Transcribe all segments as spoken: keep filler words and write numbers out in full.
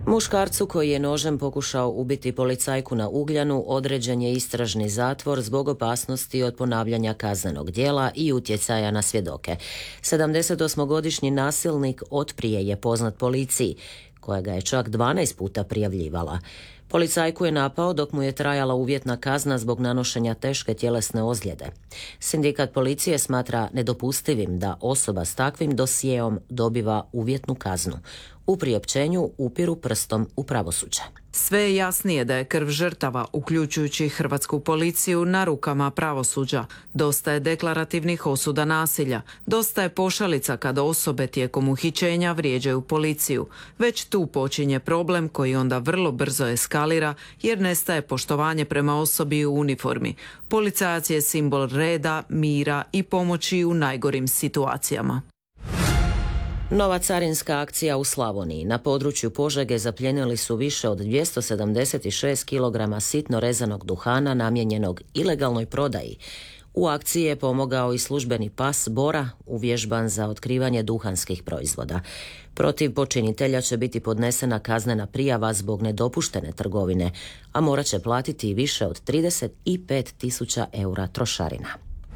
Muškarcu koji je nožem pokušao ubiti policajku na Ugljanu određen je istražni zatvor zbog opasnosti od ponavljanja kaznenog djela i utjecaja na svjedoke. sedamdesetosmogodišnji nasilnik otprije je poznat policiji, koja ga je čak dvanaest puta prijavljivala. Policajku je napao dok mu je trajala uvjetna kazna zbog nanošenja teške tjelesne ozljede. Sindikat policije smatra nedopustivim da osoba s takvim dosijeom dobiva uvjetnu kaznu. U priopćenju upiru prstom u pravosuđe. Sve je jasnije da je krv žrtava, uključujući hrvatsku policiju, na rukama pravosuđa. Dosta je deklarativnih osuda nasilja. Dosta je pošalica kada osobe tijekom uhićenja vrijeđaju policiju. Već tu počinje problem koji onda vrlo brzo eskalira jer nestaje poštovanje prema osobi u uniformi. Policajac je simbol reda, mira i pomoći u najgorim situacijama. Nova carinska akcija u Slavoniji. Na području Požege zaplijenili su više od dvjesto sedamdeset šest kilograma sitno rezanog duhana namijenjenog ilegalnoj prodaji. U akciji je pomogao i službeni pas Bora, uvježban za otkrivanje duhanskih proizvoda. Protiv počinitelja će biti podnesena kaznena prijava zbog nedopuštene trgovine, a morat će platiti i više od trideset pet tisuća eura trošarina.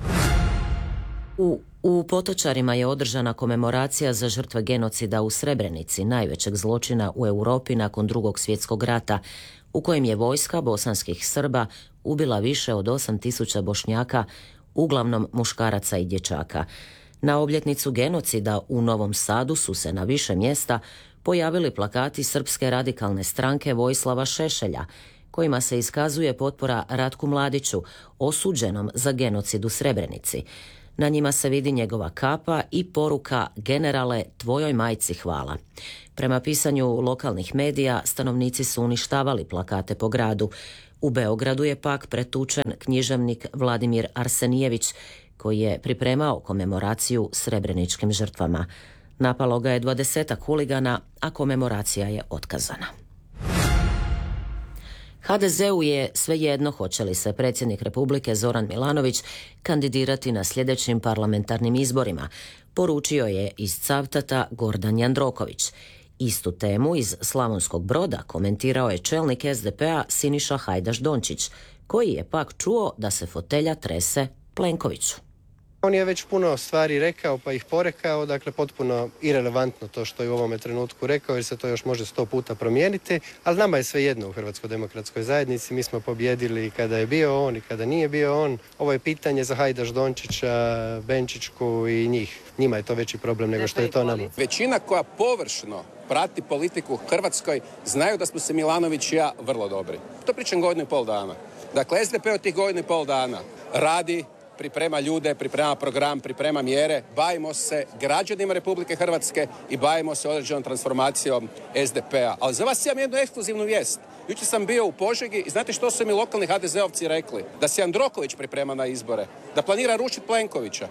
U U Potočarima je održana komemoracija za žrtve genocida u Srebrenici, najvećeg zločina u Europi nakon Drugog svjetskog rata, u kojem je vojska bosanskih Srba ubila više od osam tisuća Bošnjaka, uglavnom muškaraca i dječaka. Na obljetnicu genocida u Novom Sadu su se na više mjesta pojavili plakati Srpske radikalne stranke Vojislava Šešelja, kojima se iskazuje potpora Ratku Mladiću, osuđenom za genocid u Srebrenici. Na njima se vidi njegova kapa i poruka "Generale, tvojoj majci hvala". Prema pisanju lokalnih medija, stanovnici su uništavali plakate po gradu. U Beogradu je pak pretučen književnik Vladimir Arsenijević, koji je pripremao komemoraciju srebreničkim žrtvama. Napalo ga je dvadesetak huligana, a komemoracija je otkazana. ha de zeu je svejedno hoće li se predsjednik Republike Zoran Milanović kandidirati na sljedećim parlamentarnim izborima, poručio je iz Cavtata Gordan Jandroković. Istu temu iz Slavonskog Broda komentirao je čelnik es de pe a Siniša Hajdaš Dončić, koji je pak čuo da se fotelja trese Plenkoviću. On je već puno stvari rekao pa ih porekao, dakle potpuno irelevantno to što je u ovome trenutku rekao jer se to još može sto puta promijeniti, ali nama je sve jedno u Hrvatskoj demokratskoj zajednici, mi smo pobjedili kada je bio on i kada nije bio on. Ovo je pitanje za Hajdaš Dončića, Benčićku i njih. Njima je to veći problem nego što je to nama. Većina koja površno prati politiku u Hrvatskoj znaju da smo se Milanović i ja vrlo dobri. To pričam godinu i pol dana. Dakle, es de pe od tih godinu i pol dana radi, priprema ljude, priprema program, priprema mjere, bavimo se građanima Republike Hrvatske i bavimo se određenom transformacijom es de pe a. Ali za vas imam jednu ekskluzivnu vijest. Jučer sam bio u Požegi i znate što su mi lokalni ha de zeovci rekli? Da se Jandroković priprema na izbore, da planira rušiti Plenkovića.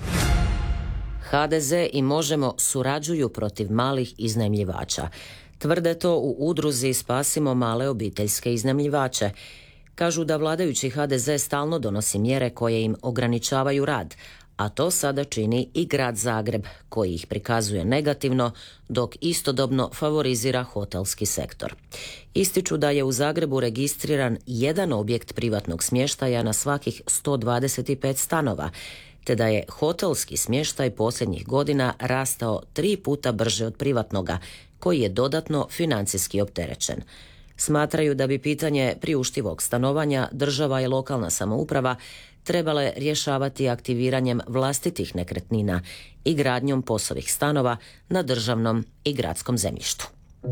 ha de ze i Možemo surađuju protiv malih iznajmljivača. Tvrde to u udruzi Spasimo male obiteljske iznajmljivače. Kažu da vladajući ha de ze stalno donosi mjere koje im ograničavaju rad, a to sada čini i grad Zagreb, koji ih prikazuje negativno, dok istodobno favorizira hotelski sektor. Ističu da je u Zagrebu registriran jedan objekt privatnog smještaja na svakih sto dvadeset pet stanova, te da je hotelski smještaj posljednjih godina rastao tri puta brže od privatnoga, koji je dodatno financijski opterećen. Smatraju da bi pitanje priuštivog stanovanja država i lokalna samouprava trebale rješavati aktiviranjem vlastitih nekretnina i gradnjom poslovnih stanova na državnom i gradskom zemljištu.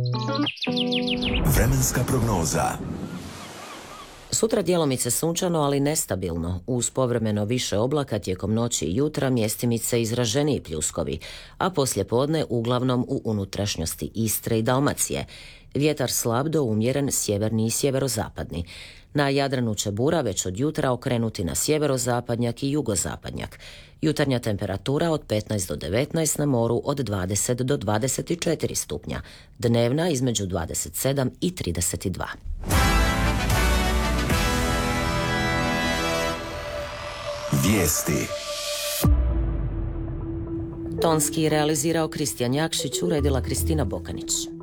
Vremenska prognoza. Sutra djelomice sunčano, ali nestabilno. Uz povremeno više oblaka tijekom noći i jutra mjestimice izraženiji pljuskovi, a poslijepodne uglavnom u unutrašnjosti Istre i Dalmacije. Vjetar slab do umjeren sjeverni i sjeverozapadni. Na Jadranu će bura već od jutra okrenuti na sjeverozapadnjak i jugozapadnjak. Jutarnja temperatura od petnaest do devetnaest, na moru od dvadeset do dvadeset četiri stupnja. Dnevna između dvadeset sedam i trideset dva. Vijesti. Tonski realizirao Kristijan Jakšić, uredila Kristina Bokanić.